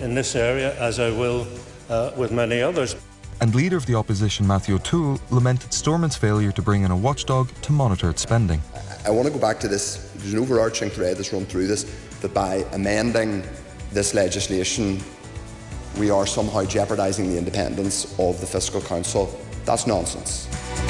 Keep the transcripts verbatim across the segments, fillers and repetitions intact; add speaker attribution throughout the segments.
Speaker 1: in this area, as I will uh, with many others.
Speaker 2: And Leader of the Opposition Matthew O'Toole lamented Stormont's failure to bring in a watchdog to monitor its spending.
Speaker 3: I want to go back to this. There's an overarching thread that's run through this, that by amending this legislation we are somehow jeopardising the independence of the Fiscal Council. That's nonsense.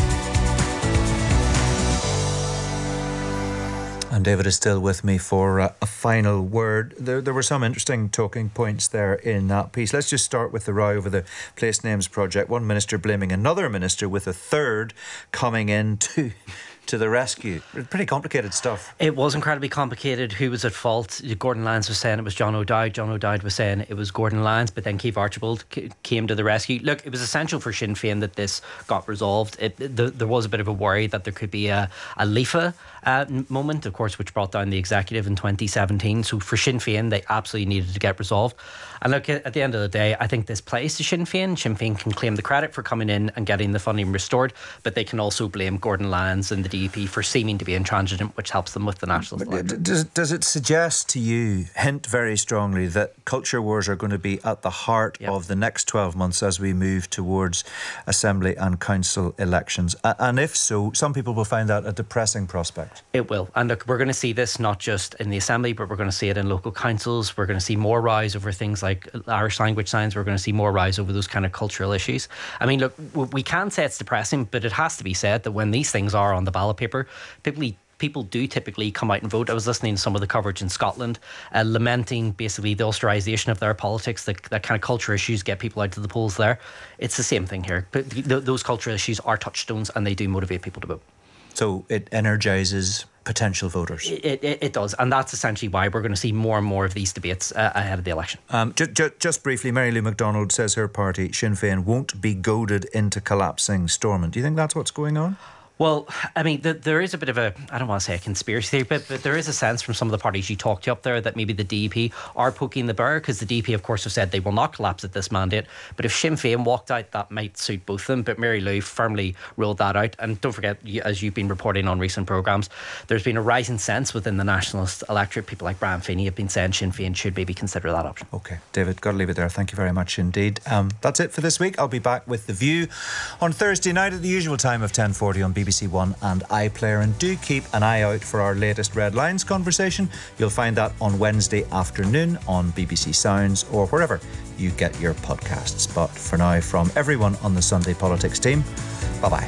Speaker 4: And David is still with me for uh, a final word. There, there were some interesting talking points there in that piece. Let's just start with the row over the Place Names Project. One minister blaming another minister, with a third coming in to... to the rescue. Pretty complicated stuff.
Speaker 5: It was incredibly complicated. Who was at fault? Gordon Lyons was saying it was John O'Dowd. John O'Dowd was saying it was Gordon Lyons, but then Keith Archibald c- came to the rescue. Look, it was essential for Sinn Féin that this got resolved. It, the, there was a bit of a worry that there could be a, a Lifa uh, moment, of course, which brought down the executive in twenty seventeen. So for Sinn Féin, they absolutely needed to get resolved. And look, at the end of the day, I think this plays to Sinn Féin. Sinn Féin can claim the credit for coming in and getting the funding restored, but they can also blame Gordon Lyons and the D U P for seeming to be intransigent, which helps them with the Nationalist electorate.
Speaker 4: Does, does it suggest to you, hint very strongly, that culture wars are going to be at the heart yep. of the next twelve months as we move towards Assembly and Council elections? And if so, some people will find that a depressing prospect.
Speaker 5: It will. And look, we're going to see this not just in the Assembly, but we're going to see it in local councils. We're going to see more rise over things like Irish language signs. We're going to see more rise over those kind of cultural issues. I mean, look, we can say it's depressing, but it has to be said that when these things are on the ballot paper, people people do typically come out and vote. I was listening to some of the coverage in Scotland, uh, lamenting basically the Austerisation of their politics, the, that kind of culture issues get people out to the polls there. It's the same thing here. But th- those cultural issues are touchstones and they do motivate people to vote.
Speaker 4: So it energises potential voters.
Speaker 5: It, it, it does, and that's essentially why we're going to see more and more of these debates uh, ahead of the election.
Speaker 4: Um, ju- ju- just briefly, Mary Lou McDonald says her party, Sinn Féin, won't be goaded into collapsing Stormont. Do you think that's what's going on?
Speaker 5: Well, I mean, the, there is a bit of a, I don't want to say a conspiracy theory, but, but there is a sense from some of the parties you talked to up there that maybe the D U P are poking the bear, because the D U P, of course, have said they will not collapse at this mandate. But if Sinn Féin walked out, that might suit both of them. But Mary Lou firmly ruled that out. And don't forget, as you've been reporting on recent programmes, there's been a rising sense within the Nationalist electorate. People like Brian Feeney have been saying Sinn Féin should maybe consider that option.
Speaker 4: OK, David, got to leave it there. Thank you very much indeed. Um, that's it for this week. I'll be back with The View on Thursday night at the usual time of ten forty on B B C One and iPlayer, and do keep an eye out for our latest Red Lines conversation. You'll find that on Wednesday afternoon on B B C Sounds or wherever you get your podcasts. But for now, from everyone on the Sunday Politics team, bye-bye.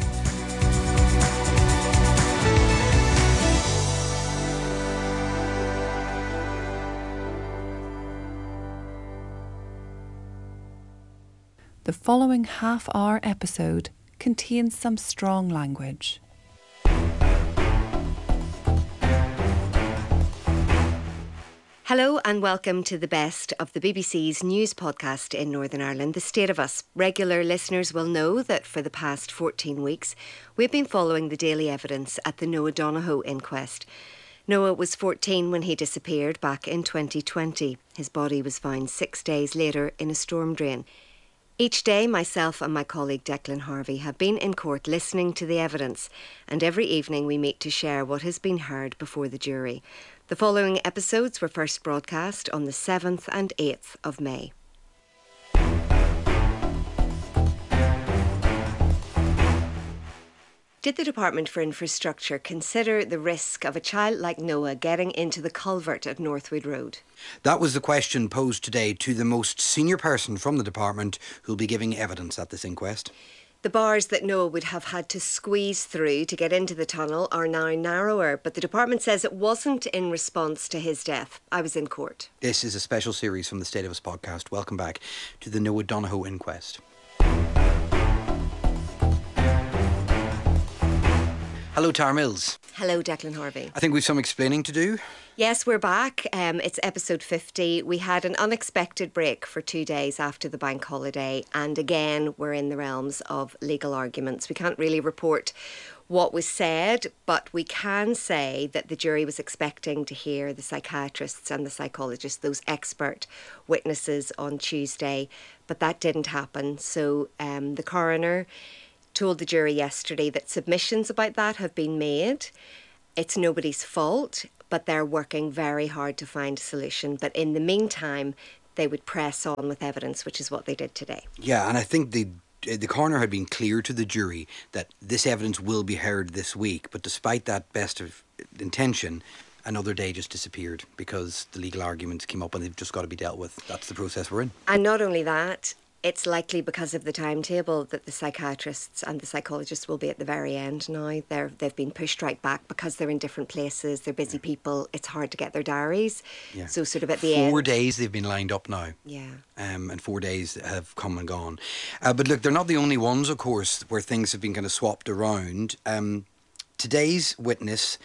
Speaker 6: The following half-hour episode contains some strong language.
Speaker 7: Hello and welcome to the best of the B B C's news podcast in Northern Ireland, The State of Us. Regular listeners will know that for the past fourteen weeks, we've been following the daily evidence at the Noah Donohoe inquest. Noah was fourteen when he disappeared back in twenty twenty. His body was found six days later in a storm drain. Each day, myself and my colleague Declan Harvey have been in court listening to the evidence, and every evening we meet to share what has been heard before the jury. The following episodes were first broadcast on the seventh and eighth of May. Did the Department for Infrastructure consider the risk of a child like Noah getting into the culvert at Northwood Road?
Speaker 8: That was the question posed today to the most senior person from the department who'll be giving evidence at this inquest.
Speaker 7: The bars that Noah would have had to squeeze through to get into the tunnel are now narrower, but the department says it wasn't in response to his death. I was in court.
Speaker 8: This is a special series from the State of Us podcast. Welcome back to the Noah Donohoe inquest. Hello, Tara Mills.
Speaker 7: Hello, Declan Harvey.
Speaker 8: I think we've some explaining to do.
Speaker 7: Yes, we're back. Um, it's episode fifty. We had an unexpected break for two days after the bank holiday, and again, we're in the realms of legal arguments. We can't really report what was said, but we can say that the jury was expecting to hear the psychiatrists and the psychologists, those expert witnesses, on Tuesday, but that didn't happen. So um, the coroner told the jury yesterday that submissions about that have been made. It's nobody's fault, but they're working very hard to find a solution. But in the meantime, they would press on with evidence, which is what they did today.
Speaker 8: Yeah, and I think the the coroner had been clear to the jury that this evidence will be heard this week, but despite that best of intention, another day just disappeared because the legal arguments came up and they've just got to be dealt with. That's the process we're in.
Speaker 7: And not only that, it's likely because of the timetable that the psychiatrists and the psychologists will be at the very end now. They're, they've been pushed right back because they're in different places, they're busy people, it's hard to get their diaries.
Speaker 8: Yeah.
Speaker 7: So sort of at the
Speaker 8: Four
Speaker 7: end...
Speaker 8: Four days they've been lined up now.
Speaker 7: Yeah.
Speaker 8: Um, and four days have come and gone. Uh, but look, they're not the only ones, of course, where things have been kind of swapped around. Um, today's witness...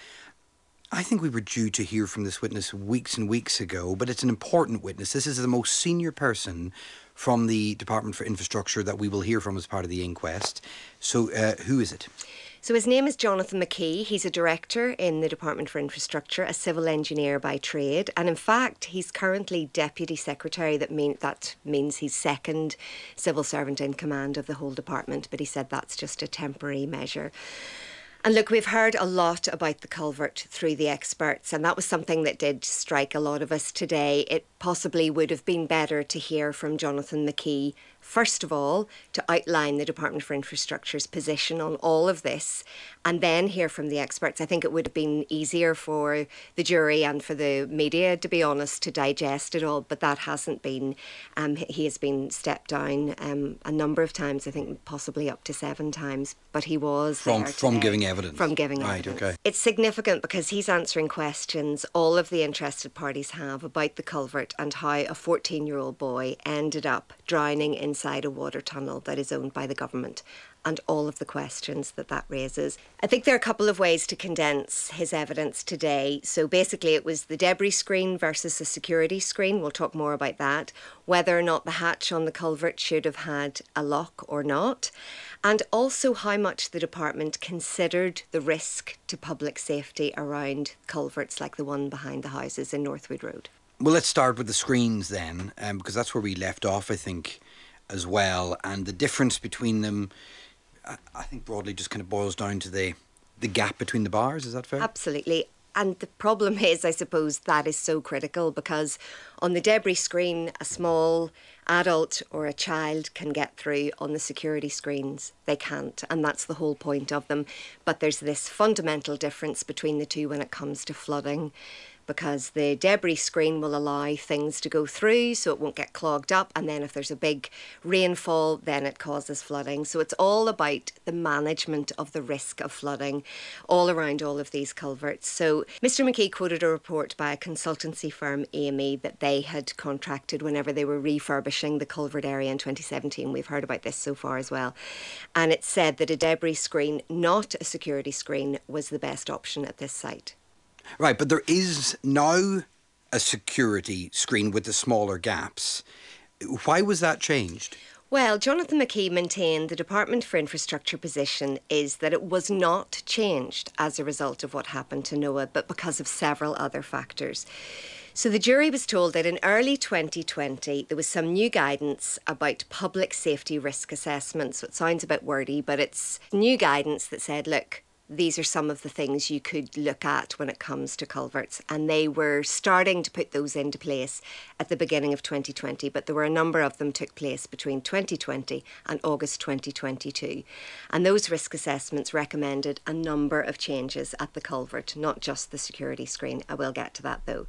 Speaker 8: I think we were due to hear from this witness weeks and weeks ago, but it's an important witness. This is the most senior person from the Department for Infrastructure that we will hear from as part of the inquest. So uh, who is it?
Speaker 7: So his name is Jonathan McKee. He's a director in the Department for Infrastructure, a civil engineer by trade. And in fact, he's currently Deputy Secretary. That, mean, that means he's second civil servant in command of the whole department. But he said that's just a temporary measure. And look, we've heard a lot about the culvert through the experts, and that was something that did strike a lot of us today. It possibly would have been better to hear from Jonathan McKee, first of all, to outline the Department for Infrastructure's position on all of this, and then hear from the experts. I think it would have been easier for the jury and for the media, to be honest, to digest it all, but that hasn't been. Um, he has been stepped down um, a number of times, I think possibly up to seven times, but he was
Speaker 8: From,
Speaker 7: there
Speaker 8: from
Speaker 7: today.
Speaker 8: giving evidence.
Speaker 7: From giving
Speaker 8: right,
Speaker 7: evidence.
Speaker 8: Okay.
Speaker 7: It's significant because he's answering questions all of the interested parties have about the culvert and how a fourteen-year-old boy ended up drowning inside a water tunnel that is owned by the government, and all of the questions that that raises. I think there are a couple of ways to condense his evidence today. So basically it was the debris screen versus the security screen. We'll talk more about that. Whether or not the hatch on the culvert should have had a lock or not. And also how much the department considered the risk to public safety around culverts like the one behind the houses in Northwood Road.
Speaker 8: Well, let's start with the screens then, um, because that's where we left off, I think, as well. And the difference between them, I, I think broadly just kind of boils down to the, the gap between the bars. Is that fair?
Speaker 7: Absolutely. And the problem is, I suppose, that is so critical because on the debris screen, a small adult or a child can get through. On the security screens, they can't. And that's the whole point of them. But there's this fundamental difference between the two when it comes to flooding, because the debris screen will allow things to go through so it won't get clogged up, and then if there's a big rainfall then it causes flooding. So it's all about the management of the risk of flooding all around all of these culverts. So Mr McKee quoted a report by a consultancy firm, A M E, that they had contracted whenever they were refurbishing the culvert area in twenty seventeen. We've heard about this so far as well. And it said that a debris screen, not a security screen, was the best option at this site.
Speaker 8: Right, but there is now a security screen with the smaller gaps. Why was that changed?
Speaker 7: Well, Jonathan McKee maintained the Department for Infrastructure position is that it was not changed as a result of what happened to Noah, but because of several other factors. So the jury was told that in early twenty twenty, there was some new guidance about public safety risk assessments. So it sounds a bit wordy, but it's new guidance that said, look, these are some of the things you could look at when it comes to culverts. And they were starting to put those into place at the beginning of twenty twenty, but there were a number of them took place between twenty twenty and August twenty twenty-two. And those risk assessments recommended a number of changes at the culvert, not just the security screen. I will get to that though.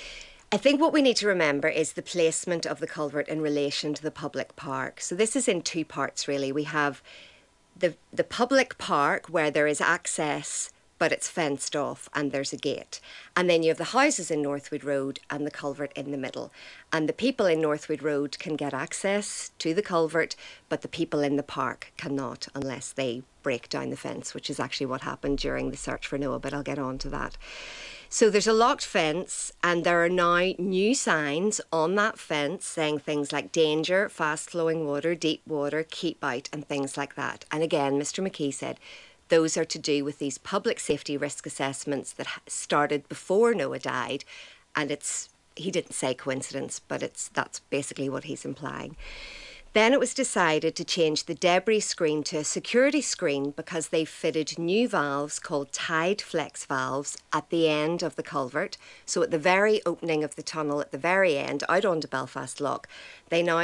Speaker 7: I think what we need to remember is the placement of the culvert in relation to the public park. So this is in two parts really. We have The, the public park where there is access but it's fenced off and there's a gate. And then you have the houses in Northwood Road and the culvert in the middle. And the people in Northwood Road can get access to the culvert, but the people in the park cannot unless they break down the fence, which is actually what happened during the search for Noah, but I'll get on to that. So there's a locked fence and there are now new signs on that fence saying things like danger, fast flowing water, deep water, keep out and things like that. And again, Mr McKee said those are to do with these public safety risk assessments that started before Noah died. And it's, he didn't say coincidence, but it's that's basically what he's implying. Then it was decided to change the debris screen to a security screen because they fitted new valves called Tide Flex valves at the end of the culvert. So at the very opening of the tunnel, at the very end, out onto Belfast Lough, they now